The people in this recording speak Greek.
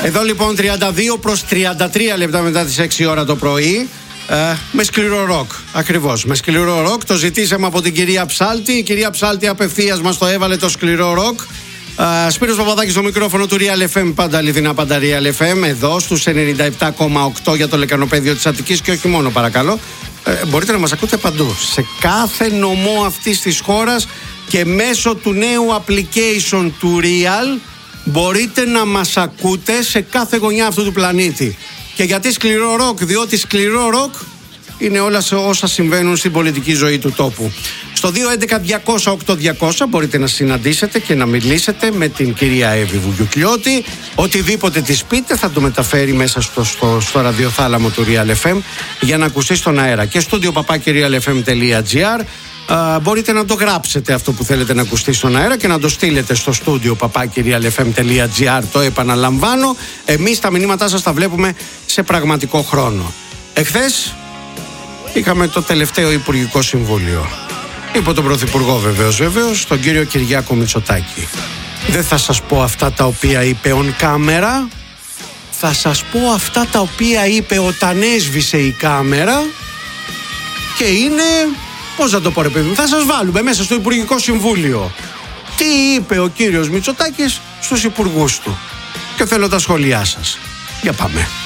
Εδώ λοιπόν 32 προς 33 λεπτά μετά τις 6 ώρα το πρωί. Με σκληρό ροκ. Ακριβώς, με σκληρό ροκ. Το ζητήσαμε από την κυρία Ψάλτη. Η κυρία Ψάλτη απευθείας μας το έβαλε το σκληρό ροκ. Σπύρος Παπαδάκης στο μικρόφωνο του Real FM. Πάντα αληθινά, πάντα Real FM. Εδώ στους 97,8 για το λεκανοπέδιο της Αττικής. Και όχι μόνο, παρακαλώ. Μπορείτε να μας ακούτε παντού, σε κάθε νομό αυτής της χώρας. Και μέσω του νέου application του Real μπορείτε να μας ακούτε σε κάθε γωνιά αυτού του πλανήτη. Και γιατί σκληρό ροκ? Διότι σκληρό ροκ είναι όλα σε όσα συμβαίνουν στην πολιτική ζωή του τόπου. Στο 211-200-8200 μπορείτε να συναντήσετε και να μιλήσετε με την κυρία Εύη Βουγιουκλιώτη. Οτιδήποτε της πείτε θα το μεταφέρει μέσα στο ραδιοθάλαμο του Real FM για να ακουστεί στον αέρα. Και studio@realfm.gr. Μπορείτε να το γράψετε αυτό που θέλετε να ακουστεί στον αέρα και να το στείλετε στο studio@realfm.gr. Το επαναλαμβάνω, εμείς τα μηνύματά σας τα βλέπουμε σε πραγματικό χρόνο. Εχθές είχαμε το τελευταίο Υπουργικό Συμβούλιο υπό τον Πρωθυπουργό βεβαίως, τον κύριο Κυριάκο Μητσοτάκη. Δεν θα σας πω αυτά τα οποία είπε on camera, θα σας πω αυτά τα οποία είπε όταν έσβησε η κάμερα. Και είναι, πώς να το πω ρε παιδί μου, θα σας βάλουμε μέσα στο Υπουργικό Συμβούλιο τι είπε ο κύριος Μητσοτάκης στους υπουργούς του. Και θέλω τα σχόλιά σας. Για πάμε.